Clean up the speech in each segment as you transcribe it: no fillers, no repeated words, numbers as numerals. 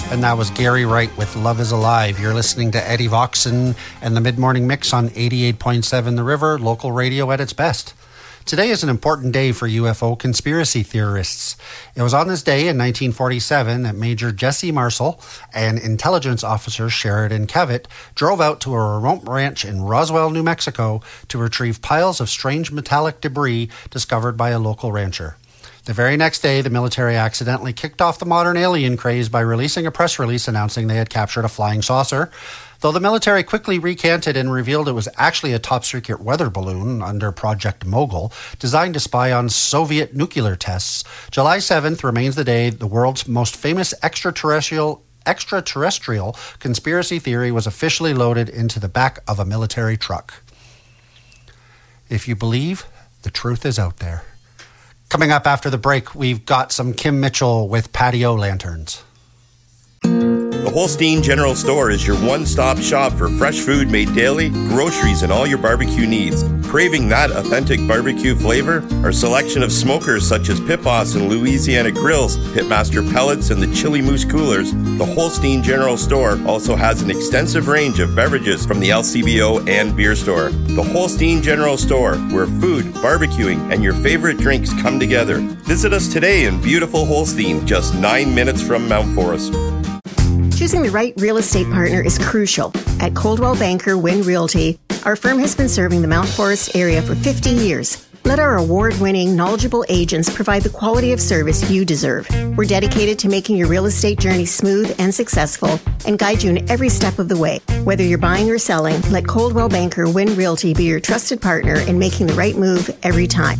And that was Gary Wright with Love is Alive. You're listening to Eddie Voxon and the Mid-Morning Mix on 88.7 The River, local radio at its best. Today is an important day for UFO conspiracy theorists. It was on this day in 1947 that Major Jesse Marcel and intelligence officer Sheridan Kevitt drove out to a remote ranch in Roswell, New Mexico to retrieve piles of strange metallic debris discovered by a local rancher. The very next day, the military accidentally kicked off the modern alien craze by releasing a press release announcing they had captured a flying saucer, though the military quickly recanted and revealed it was actually a top-secret weather balloon under Project Mogul, designed to spy on Soviet nuclear tests. July 7th remains the day the world's most famous extraterrestrial conspiracy theory was officially loaded into the back of a military truck. If you believe, the truth is out there. Coming up after the break, we've got some Kim Mitchell with Patio Lanterns. The Holstein General Store is your one-stop shop for fresh food made daily, groceries, and all your barbecue needs. Craving that authentic barbecue flavor? Our selection of smokers such as Pit Boss and Louisiana Grills, Pitmaster Pellets, and the Chili Moose Coolers, the Holstein General Store also has an extensive range of beverages from the LCBO and beer store. The Holstein General Store, where food, barbecuing, and your favorite drinks come together. Visit us today in beautiful Holstein, just 9 minutes from Mount Forest. Choosing the right real estate partner is crucial. At Coldwell Banker Wynn Realty, our firm has been serving the Mount Forest area for 50 years. Let our award-winning, knowledgeable agents provide the quality of service you deserve. We're dedicated to making your real estate journey smooth and successful and guide you in every step of the way. Whether you're buying or selling, let Coldwell Banker Wynn Realty be your trusted partner in making the right move every time.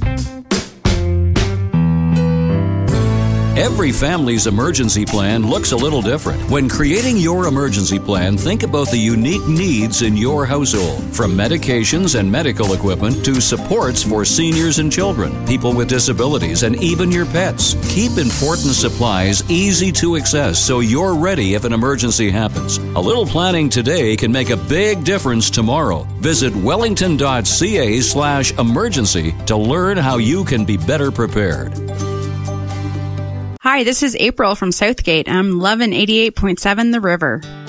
Every family's emergency plan looks a little different. When creating your emergency plan, think about the unique needs in your household. From medications and medical equipment to supports for seniors and children, people with disabilities, and even your pets. Keep important supplies easy to access so you're ready if an emergency happens. A little planning today can make a big difference tomorrow. Visit wellington.ca/emergency to learn how you can be better prepared. Hi, this is April from Southgate. I'm loving 88.7 The River.